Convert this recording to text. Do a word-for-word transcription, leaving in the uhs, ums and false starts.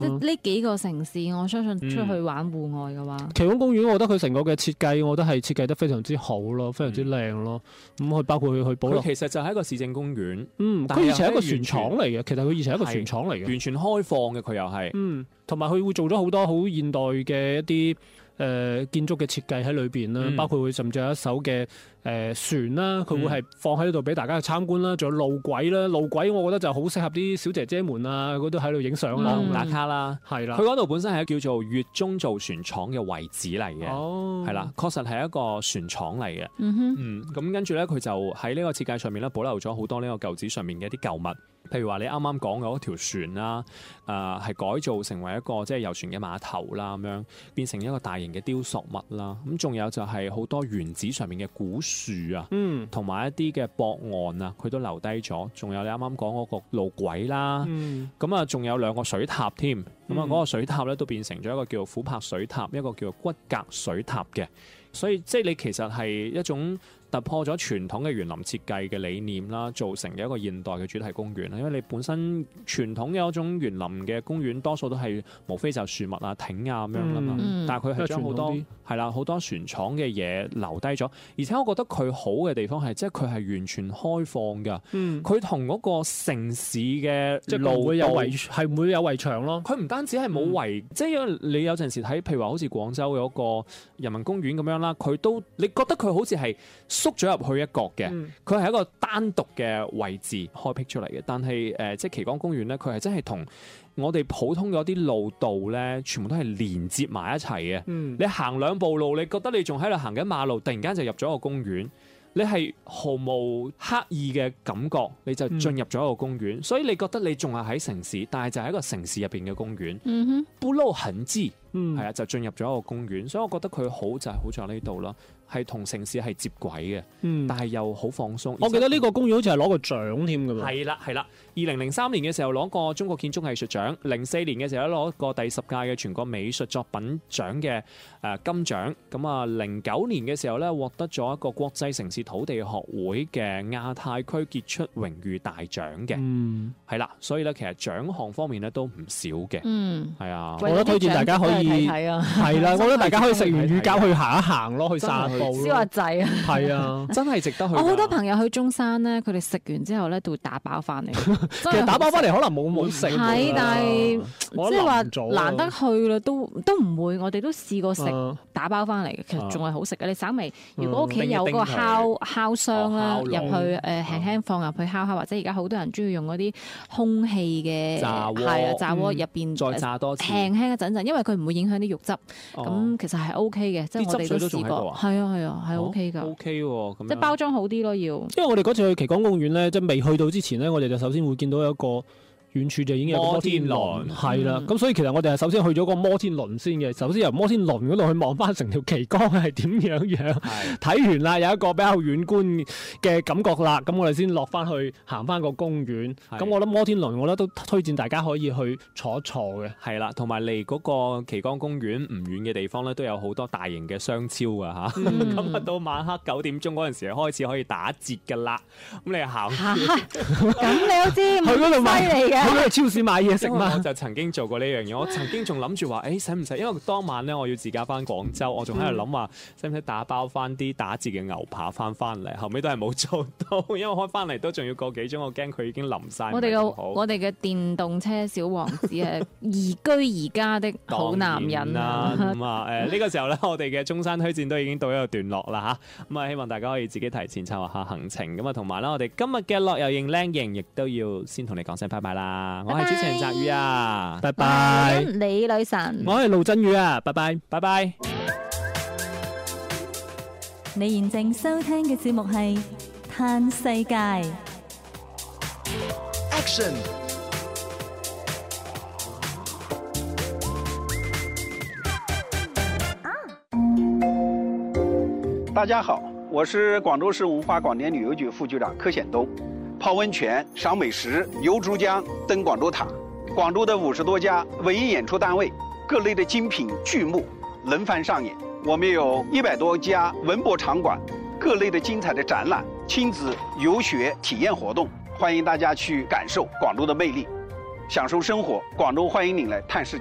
即係呢幾個城市，我相信出去玩戶外嘅話， 奇觀公園，我覺得佢成個嘅設計，我覺得係設計得非常之好咯，非常之靚咯。咁佢、嗯、包括佢去保留， 其實就係一個市政公園。 嗯，佢以前係一個船廠嚟嘅，其實佢以前係一個船廠嚟嘅， 完全開放嘅佢又係。 嗯，同埋佢會做咗好多好現代嘅一啲。誒、呃、建築嘅設計喺裏邊啦，嗯、包括會甚至有一艘嘅誒、呃、船啦，佢會係放喺度俾大家去參觀啦，仲有路軌啦，路軌我覺得就好適合啲小姐姐們啊，嗰度喺度影相啦、 嗯、打卡啦，係啦。佢嗰度本身係叫做粵中造船廠嘅遺址嚟嘅，係、哦、啦，確實係一個船廠嚟嘅。嗯哼，嗯，咁跟住咧，佢就喺呢個設計上面咧，保留咗好多呢個舊址上面嘅一啲舊物。譬如話你啱啱講嘅嗰條船啦，誒、呃、係改造成為一個即係遊船嘅碼頭啦，咁樣變成一個大型嘅雕塑物啦。咁仲有就係好多原址上面嘅古樹啊，嗯，同埋一啲嘅駁岸啊，佢都留低咗。仲有你啱啱講嗰個路軌啦，咁啊仲有兩個水塔添。咁啊嗰個水塔咧都變成咗一個叫做琥珀水塔，一個叫做骨骼水塔嘅。所以即係你其實係一種突破咗傳統嘅園林設計嘅理念啦，造成嘅一個現代嘅主題公園啦。因為你本身傳統嘅一種園林嘅公園，多數都係無非就樹木啊、亭啊咁樣啦嘛。嗯、但係佢係將好多係啦，好多船廠嘅嘢留低咗。而且我覺得佢好嘅地方係，即係佢係完全開放㗎。佢同嗰個城市嘅即係路會有圍係唔會有圍牆咯？佢唔單止係冇圍，嗯、即係你有陣時睇，譬如話好似廣州有一個人民公園咁樣啦，佢都你覺得佢好似係縮咗入去一角嘅，佢係、嗯、一個單獨嘅位置開闢出嚟嘅。但係誒、呃，即係奇光公園咧，佢係真係同我哋普通嗰啲路道咧，全部都係連接埋一齊嘅。嗯、你行兩步路，你覺得你仲喺度行緊馬路，突然間就入咗一個公園，你係毫無刻意嘅感覺，你就進入咗一個公園。嗯、所以你覺得你仲係喺城市，但係就係一個城市入邊嘅公園。嗯哼，不露痕跡，係啊，就進入咗一個公園。所以我覺得佢好就係好在呢度啦。係同城市係接軌嘅，嗯、但係又好放鬆。我記得呢個公園好似係攞個獎添㗎嘛。係啦係啦，二零零三年嘅時候攞過中國建築藝術獎，零四年嘅時候攞過第十屆嘅全國美術作品獎嘅誒金獎。咁啊，零九年嘅時候咧獲得咗一個國際城市土地學會嘅亞太區傑出榮譽大獎嘅。嗯，係啦，所以咧其實獎項方面咧都唔少嘅。嗯，係啊，我都推薦大家可以係啦，我覺得大家可以食完乳膠去行一行咯，去散步。燒下掣啊！係啊，真係值得去。我好多朋友去中山咧，佢哋食完之後咧都會打包翻嚟。其實打包翻嚟可能冇冇食。係，但係即係話難得去啦，都都唔會。我哋都試過食打包翻嚟嘅，其實仲係好食嘅。你稍微如果屋企有個烤烤箱啦，入去誒輕輕放入去烤下，或者而家好多人中意用嗰啲空氣嘅炸鍋，係啊，炸鍋入邊再炸多次，輕輕一陣陣，因為佢唔會影響啲肉汁。咁其實係 O K 嘅，即係我哋都試過。係啊。係啊，係 OK 噶 ，OK 喎，咁即係包裝好啲咯，要。因為我哋嗰次去奇光公園咧，即係未去到之前咧，我哋就首先會見到一個遠處就已經有個摩天輪，係啦。咁、嗯、所以其實我哋係首先去咗個摩天輪先嘅，首先由摩天輪嗰度去望翻成條奇光係點樣樣。睇的完啦，有一個比較遠觀嘅感覺啦，咁我哋先落翻去行翻個公園。咁的我諗摩天輪，我覺得都推薦大家可以去坐一坐嘅。係啦，同埋離嗰個奇光公園唔遠嘅地方咧，都有好多大型嘅商超啊嚇。咁啊、嗯、到晚黑九點鐘嗰陣時開始可以打折㗎啦。咁你行， 咁你都知去嗰度買嚟嘅。 去超市買嘢食嘛， 我就曾經做過呢樣嘢。我曾經仲諗住話，誒使唔使？因為當晚咧我要自駕翻廣州，我仲喺度諗話，使唔使打包翻啲打折嘅牛扒翻翻嚟？後尾都係冇做到，因為開翻嚟都仲要個幾鐘，我驚佢已經淋晒。 我哋嘅我哋嘅電動車小王子係宜居宜家的好男人啦。咁啊誒呢個時候咧，我哋嘅中山推薦都已經到一個段落啦嚇。咁啊希望大家可以自己提前策劃下行程。咁啊同埋啦，我哋今日嘅樂遊型靚型亦都要先同你講聲拜拜啦。我係主持人澤宇啊，拜拜。 李女神， 我係盧振宇啊，拜拜，拜拜。 你現正收聽嘅節目係《嘆世界》。Action！ 大家好，我是廣州市文化廣電旅遊局副局長柯顯東。泡溫泉、賞美食、遊珠江、登廣州塔，廣州的五十多家文藝演出單位，各類的精品劇目輪番上演。我們有一百多家文博場館，各類的精彩的展覽、親子遊學體驗活動，歡迎大家去感受廣州的魅力。 享受生活。广州欢迎您来探世界。